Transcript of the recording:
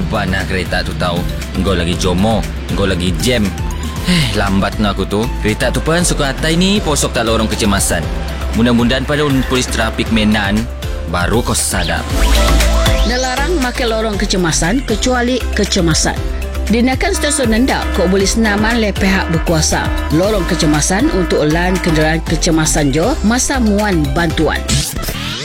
depan nak kereta tu tahu. Engkau lagi jomo, engkau lagi jam. Lambat nak aku tu. Kereta tu pun suka atai ni posok tak lorong kecemasan. Mudah-mudahan pada polis trafik Menan baru kau sadar. Dilarang makan lorong kecemasan kecuali kecemasan. Dinakan stesen nendak kau boleh senaman oleh pihak berkuasa. Lorong kecemasan untuk lan kenderaan kecemasan jo masa muan bantuan.